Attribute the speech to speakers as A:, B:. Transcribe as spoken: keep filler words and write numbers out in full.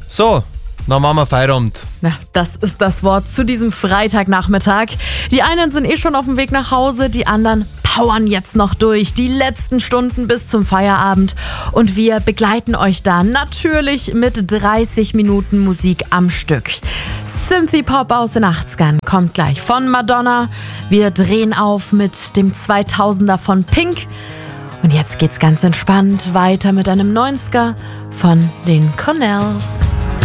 A: So, dann machen wir Feierabend.
B: Ja, das ist das Wort zu diesem Freitagnachmittag. Die einen sind eh schon auf dem Weg nach Hause, die anderen powern jetzt noch durch. Die letzten Stunden bis zum Feierabend. Und wir begleiten euch da natürlich mit dreißig Minuten Musik am Stück. Synthie-Pop aus den achtzigern kommt gleich von Madonna. Wir drehen auf mit dem zweitausender von Pink. Und jetzt geht's ganz entspannt weiter mit einem neunziger von den Cornells.